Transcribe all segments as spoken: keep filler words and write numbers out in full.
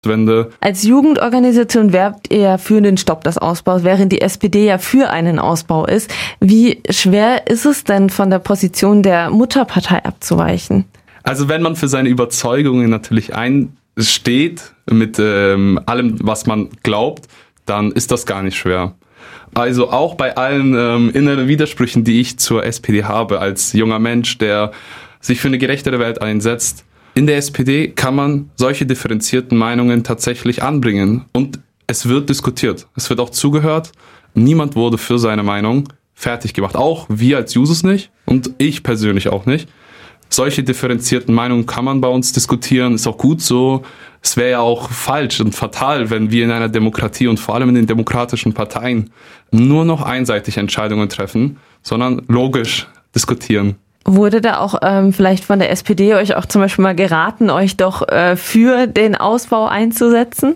Wende. Als Jugendorganisation werbt ihr für den Stopp des Ausbaus, während die S P D ja für einen Ausbau ist. Wie schwer ist es denn, von der Position der Mutterpartei abzuweichen? Also wenn man für seine Überzeugungen natürlich einsteht, mit ähm, allem, was man glaubt, dann ist das gar nicht schwer. Also auch bei allen ähm, inneren Widersprüchen, die ich zur S P D habe, als junger Mensch, der sich für eine gerechtere Welt einsetzt, in der S P D kann man solche differenzierten Meinungen tatsächlich anbringen und es wird diskutiert. Es wird auch zugehört. Niemand wurde für seine Meinung fertig gemacht. Auch wir als Jusos nicht und ich persönlich auch nicht. Solche differenzierten Meinungen kann man bei uns diskutieren, ist auch gut so. Es wäre ja auch falsch und fatal, wenn wir in einer Demokratie und vor allem in den demokratischen Parteien nur noch einseitig Entscheidungen treffen, sondern logisch diskutieren. Wurde da auch ähm, vielleicht von der S P D euch auch zum Beispiel mal geraten, euch doch äh, für den Ausbau einzusetzen?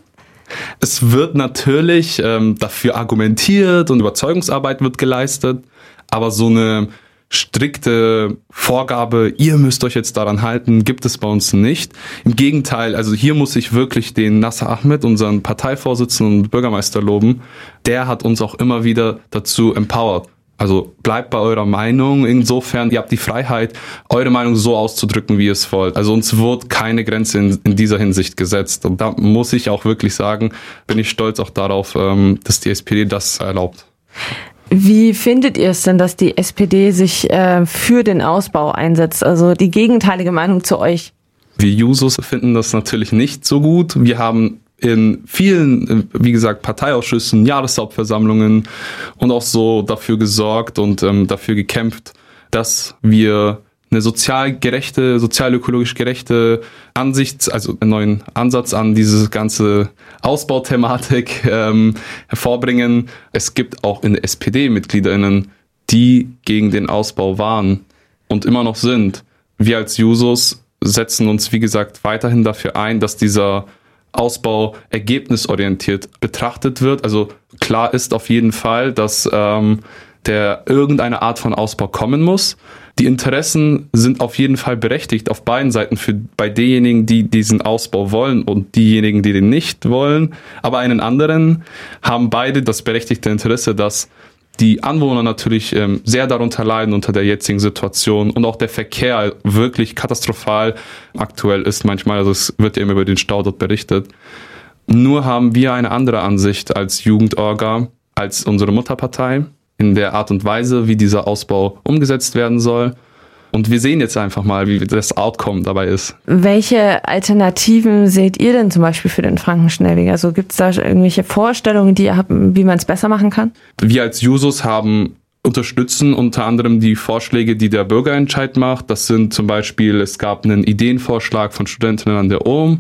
Es wird natürlich ähm, dafür argumentiert und Überzeugungsarbeit wird geleistet, aber so eine strikte Vorgabe, ihr müsst euch jetzt daran halten, gibt es bei uns nicht. Im Gegenteil, also hier muss ich wirklich den Nasser Ahmed, unseren Parteivorsitzenden und Bürgermeister, loben. Der hat uns auch immer wieder dazu empowert. Also bleibt bei eurer Meinung, insofern, ihr habt die Freiheit, eure Meinung so auszudrücken, wie ihr es wollt. Also uns wird keine Grenze in, in dieser Hinsicht gesetzt. Und da muss ich auch wirklich sagen, bin ich stolz auch darauf, dass die S P D das erlaubt. Wie findet ihr es denn, dass die S P D sich äh, für den Ausbau einsetzt? Also die gegenteilige Meinung zu euch? Wir Jusos finden das natürlich nicht so gut. Wir haben in vielen, wie gesagt, Parteiausschüssen, Jahreshauptversammlungen und auch so dafür gesorgt und ähm, dafür gekämpft, dass wir eine sozial gerechte, sozial-ökologisch gerechte Ansicht, also einen neuen Ansatz an diese ganze Ausbauthematik ähm, hervorbringen. Es gibt auch in der S P D MitgliederInnen, die gegen den Ausbau waren und immer noch sind. Wir als Jusos setzen uns, wie gesagt, weiterhin dafür ein, dass dieser Ausbau ergebnisorientiert betrachtet wird. Also klar ist auf jeden Fall, dass ähm, der irgendeine Art von Ausbau kommen muss. Die Interessen sind auf jeden Fall berechtigt auf beiden Seiten für bei denjenigen, die diesen Ausbau wollen und diejenigen, die den nicht wollen. Aber einen anderen haben beide das berechtigte Interesse, dass die Anwohner natürlich ähm, sehr darunter leiden unter der jetzigen Situation und auch der Verkehr wirklich katastrophal aktuell ist manchmal. Also es wird ja immer über den Stau dort berichtet. Nur haben wir eine andere Ansicht als Jugendorga, als unsere Mutterpartei in der Art und Weise, wie dieser Ausbau umgesetzt werden soll. Und wir sehen jetzt einfach mal, wie das Outcome dabei ist. Welche Alternativen seht ihr denn zum Beispiel für den Frankenschnellweg? Also gibt es da irgendwelche Vorstellungen, die ihr habt, wie man es besser machen kann? Wir als Jusos haben unterstützen unter anderem die Vorschläge, die der Bürgerentscheid macht. Das sind zum Beispiel, es gab einen Ideenvorschlag von Studentinnen an der O M,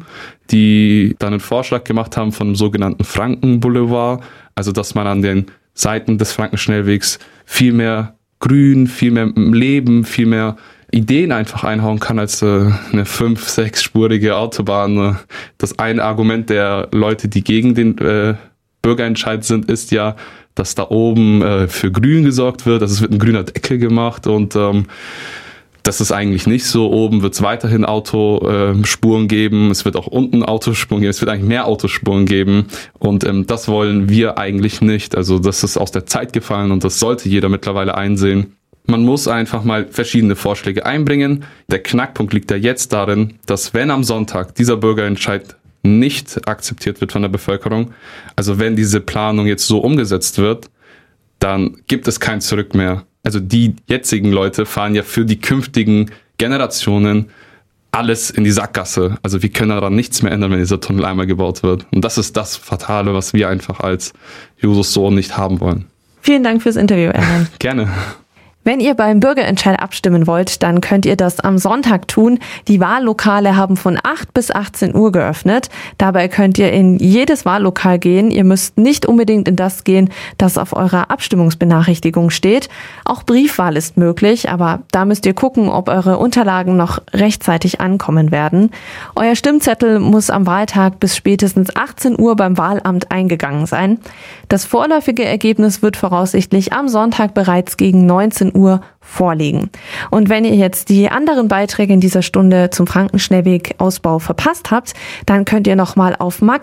die dann einen Vorschlag gemacht haben von dem sogenannten Frankenboulevard. Also dass man an den Seiten des Frankenschnellwegs viel mehr Grün, viel mehr Leben, viel mehr Ideen einfach einhauen kann als äh, eine fünf-, sechsspurige Autobahn. Das eine Argument der Leute, die gegen den äh, Bürgerentscheid sind, ist ja, dass da oben äh, für Grün gesorgt wird. Also es wird ein grüner Deckel gemacht und ähm, das ist eigentlich nicht so. Oben wird es weiterhin Autospuren geben. Es wird auch unten Autospuren geben. Es wird eigentlich mehr Autospuren geben. Und ähm, das wollen wir eigentlich nicht. Also das ist aus der Zeit gefallen und das sollte jeder mittlerweile einsehen. Man muss einfach mal verschiedene Vorschläge einbringen. Der Knackpunkt liegt ja jetzt darin, dass wenn am Sonntag dieser Bürgerentscheid nicht akzeptiert wird von der Bevölkerung, also wenn diese Planung jetzt so umgesetzt wird, dann gibt es kein Zurück mehr. Also die jetzigen Leute fahren ja für die künftigen Generationen alles in die Sackgasse. Also wir können daran nichts mehr ändern, wenn dieser Tunnel einmal gebaut wird. Und das ist das Fatale, was wir einfach als Jusos so nicht haben wollen. Vielen Dank fürs Interview, Erhan. Gerne. Wenn ihr beim Bürgerentscheid abstimmen wollt, dann könnt ihr das am Sonntag tun. Die Wahllokale haben von acht bis achtzehn Uhr geöffnet. Dabei könnt ihr in jedes Wahllokal gehen. Ihr müsst nicht unbedingt in das gehen, das auf eurer Abstimmungsbenachrichtigung steht. Auch Briefwahl ist möglich, aber da müsst ihr gucken, ob eure Unterlagen noch rechtzeitig ankommen werden. Euer Stimmzettel muss am Wahltag bis spätestens achtzehn Uhr beim Wahlamt eingegangen sein. Das vorläufige Ergebnis wird voraussichtlich am Sonntag bereits gegen neunzehn Uhr vorlegen. Und wenn ihr jetzt die anderen Beiträge in dieser Stunde zum Frankenschnellweg-Ausbau verpasst habt, dann könnt ihr nochmal auf max